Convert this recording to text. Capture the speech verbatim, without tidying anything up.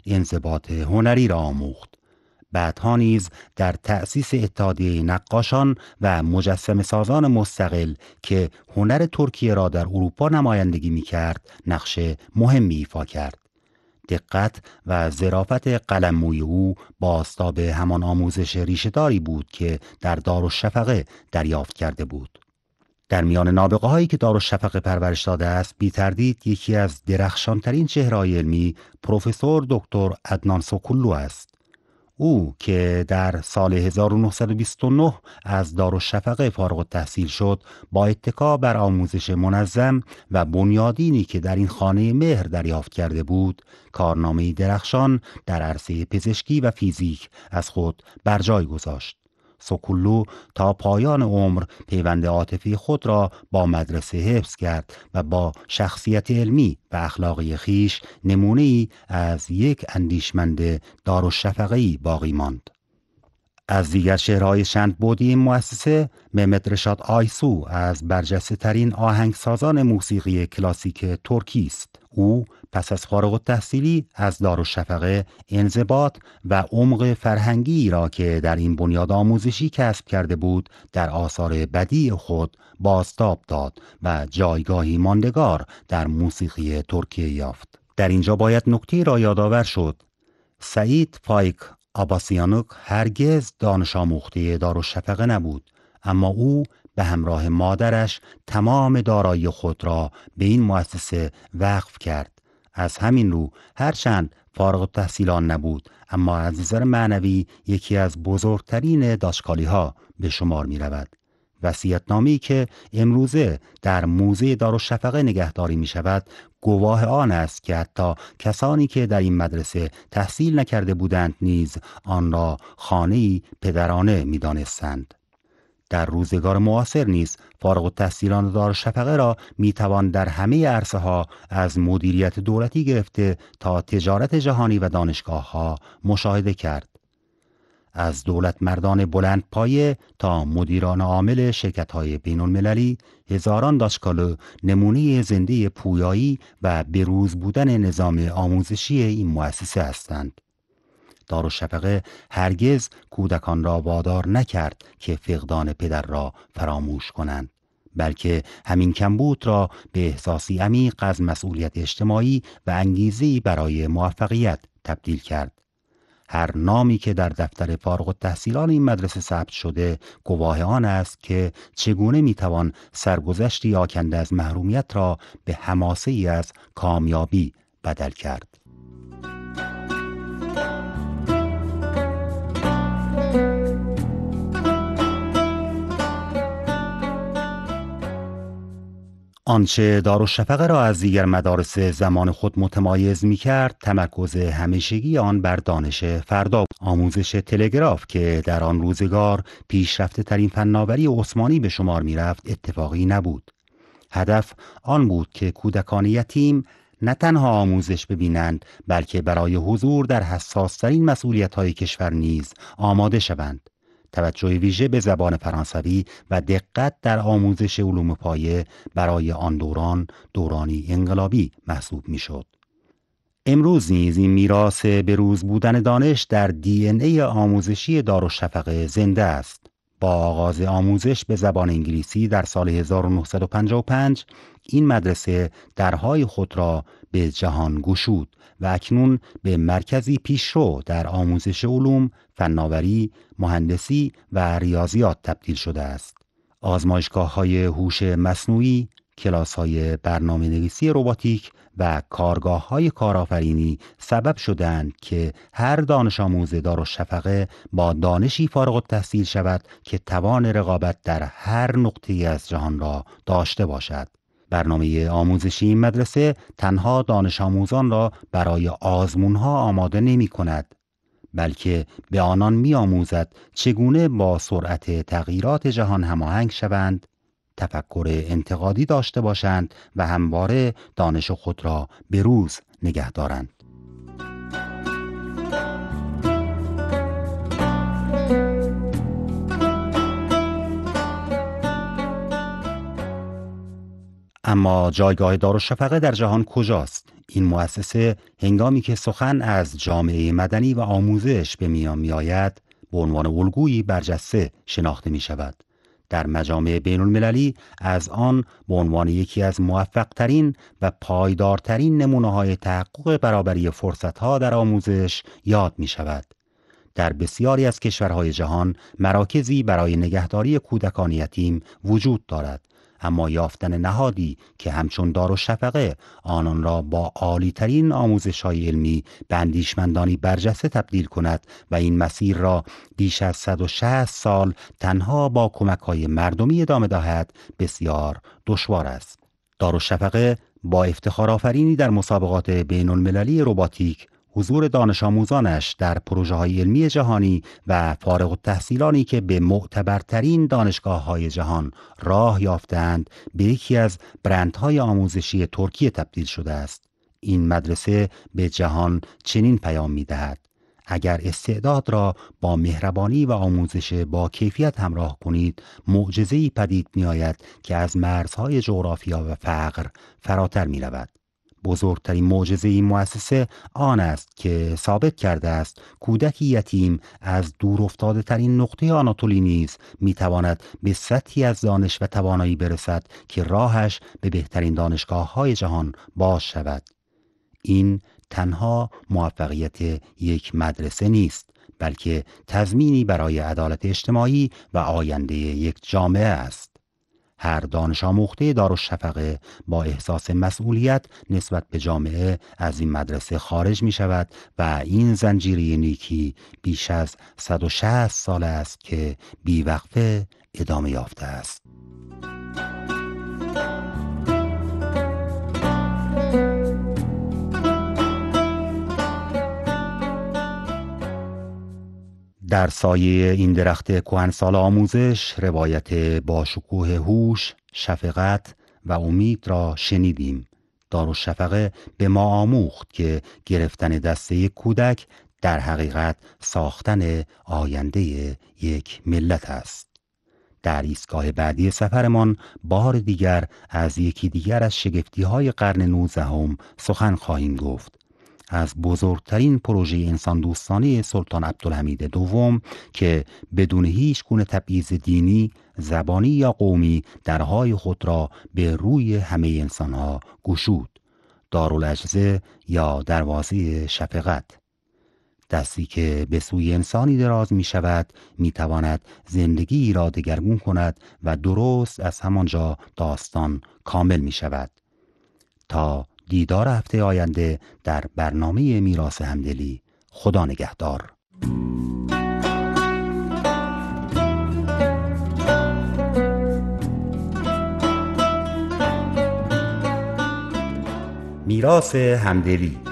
انضباط هنری را آموخت. بعدها نیز در تأسیس اتحادیه نقاشان و مجسمه سازان مستقل که هنر ترکیه را در اروپا نمایندگی می کرد نقش مهمی ایفا کرد. دقت و ظرافت قلم‌موی او بازتاب همان آموزش ریشه‌داری بود که در دارالشفقه دریافت کرده بود. در میان نابغه هایی که دارالشفقه پرورش داده است بی تردید یکی از درخشانترین چهره‌های علمی پروفسور دکتر عدنان سوکوللو است. او که در سال هزار و نهصد و بیست و نه از دارالشفقه فارغ التحصیل شد، با اتکا بر آموزش منظم و بنیادینی که در این خانه مهر دریافت کرده بود، کارنامه‌ای درخشان در عرصه پزشکی و فیزیک از خود بر جای گذاشت. سوکوللو تا پایان عمر پیوند عاطفی خود را با مدرسه حفظ کرد و با شخصیت علمی و اخلاقی خیش نمونه‌ای از یک اندیشمند دارالشفقه‌ای باقی ماند. از دیگر چهره‌های چندبعدی این مؤسسه مهمت رشاد آیسو از برجسته ترین آهنگسازان موسیقی کلاسیک ترکی است. او پس از فارغ التحصیلی از دارالشفقه انضباط و عمق فرهنگی را که در این بنیاد آموزشی کسب کرده بود در آثار بدیع خود بازتاب داد و جایگاهی ماندگار در موسیقی ترکیه یافت. در اینجا باید نکته را یادآور شد: سعید فایک آباسیانوک هرگز دانش آموخته دارالشفقه نبود، اما او به همراه مادرش تمام دارایی خود را به این مؤسسه وقف کرد. از همین رو هرچند فارغ التحصیلان نبود، اما از نظر معنوی یکی از بزرگترین داشکالی ها به شمار می رود. وصیت‌نامه‌ای که امروزه در موزه دارالشفقه نگهداری می شود گواه آن است که حتی کسانی که در این مدرسه تحصیل نکرده بودند نیز آن را خانه‌ای پدرانه می دانستند. در روزگار معاصر نیز فارغ التحصیلان دارالشفقه را می توان در همه عرصه‌ها از مدیریت دولتی گرفته تا تجارت جهانی و دانشگاه‌ها مشاهده کرد. از دولت مردان بلند پایه تا مدیران عامل شرکت‌های بین‌المللی، هزاران دانشگاه نمونه زنده پویایی و بروز بودن نظام آموزشی این مؤسسه هستند. دارالشفقه هرگز کودکان را وادار نکرد که فقدان پدر را فراموش کنند، بلکه همین کمبود را به احساسی عمیق از مسئولیت اجتماعی و انگیزه‌ای برای موفقیت تبدیل کرد. هر نامی که در دفتر فارغ التحصیلان این مدرسه ثبت شده گواه آن است که چگونه میتوان سرگذشتی آکنده از محرومیت را به حماسه‌ای از کامیابی بدل کرد. آنچه دارالشفقه را از دیگر مدارس زمان خود متمایز می کرد تمرکز همیشگی آن بر دانش فردا، آموزش تلگراف که در آن روزگار پیشرفته ترین فناوری عثمانی به شمار می رفت اتفاقی نبود. هدف آن بود که کودکان یتیم نه تنها آموزش ببینند بلکه برای حضور در حساس‌ترین مسئولیت‌های کشور نیز آماده شوند. توجه ویژه به زبان فرانسوی و دقت در آموزش علوم پایه برای آن دوران دورانی انقلابی محسوب می‌شد. امروز نیز این میراث بروز بودن دانش در دی ان ای آموزشی دارالشفقه زنده است. با آغاز آموزش به زبان انگلیسی در سال هزار و نهصد و پنجاه و پنج این مدرسه درهای خود را به جهان گشود و اکنون به مرکزی پیشرو در آموزش علوم، فناوری، مهندسی و ریاضیات تبدیل شده است. آزمایشگاه‌های هوش مصنوعی، کلاس‌های برنامه‌نویسی رباتیک و کارگاه‌های کارآفرینی سبب شدند که هر دانش آموز دارالشفقه با دانشی فارغ التحصیل شود که توان رقابت در هر نقطه‌ای از جهان را داشته باشد. برنامه آموزشی این مدرسه تنها دانش آموزان را برای آزمون‌ها آماده نمی‌کند، بلکه به آنان می‌آموزد چگونه با سرعت تغییرات جهان هماهنگ شوند، تفکر انتقادی داشته باشند و همواره دانش خود را به روز نگه دارند. اما جایگاه دارالشفقه در جهان کجاست؟ این مؤسسه هنگامی که سخن از جامعه مدنی و آموزش به میان می آید به عنوان الگویی برجسته شناخته می شود. در مجامع بین المللی از آن به عنوان یکی از موفقترین و پایدارترین نمونه‌های تحقق برابری فرصت‌ها در آموزش یاد می شود. در بسیاری از کشورهای جهان مراکزی برای نگهداری کودکان یتیم وجود دارد، اما یافتن نهادی که همچون دارالشفقه آنان را با عالی‌ترین آموزش‌های علمی به اندیشمندانی برجسته تبدیل کند و این مسیر را بیش از صد و شصت سال تنها با کمک‌های مردمی ادامه دهد بسیار دشوار است. دارالشفقه با افتخار آفرینی در مسابقات بین المللی رباتیک، حضور دانش آموزانش در پروژه‌های علمی جهانی و فارغ التحصیلانی که به معتبرترین دانشگاه‌های جهان راه یافتند به یکی از برندهای آموزشی ترکیه تبدیل شده است. این مدرسه به جهان چنین پیام می‌دهد: اگر استعداد را با مهربانی و آموزش با کیفیت همراه کنید، معجزه‌ای پدید می‌آید که از مرزهای جغرافیا و فقر فراتر می‌رود. بزرگترین معجزه این مؤسسه آن است که ثابت کرده است کودکی یتیم از دور افتاده ترین نقطه آناتولی نیز میتواند به سطحی از دانش و توانایی برسد که راهش به بهترین دانشگاه‌های جهان باز شود. این تنها موفقیت یک مدرسه نیست، بلکه تضمینی برای عدالت اجتماعی و آینده یک جامعه است. هر دانش آموخته دارالشفقه با احساس مسئولیت نسبت به جامعه از این مدرسه خارج می شود و این زنجیره نیکی بیش از صد و شصت سال است که بیوقفه ادامه یافته است. در سایه این درخت کهنسال آموزش روایت با شکوه هوش، شفقت و امید را شنیدیم. دارالشفقه به ما آموخت که گرفتن دست یک کودک در حقیقت ساختن آینده یک ملت است. در ایستگاه بعدی سفرمان بار دیگر از یکی دیگر از شگفتی‌های قرن نوزدهم سخن خواهیم گفت. از بزرگترین پروژه انسان دوستانه سلطان عبدالحمید دوم که بدون هیچ گونه تبعیض دینی، زبانی یا قومی درهای خود را به روی همه انسانها گشود. دارالعجزه یا دروازه شفقت، دستی که به سوی انسانی دراز می شود می تواند زندگی را دگرگون کند و درست از همانجا داستان کامل می شود. تا دیدار هفته آینده در برنامه میراث همدلی. خدا نگهدار. میراث همدلی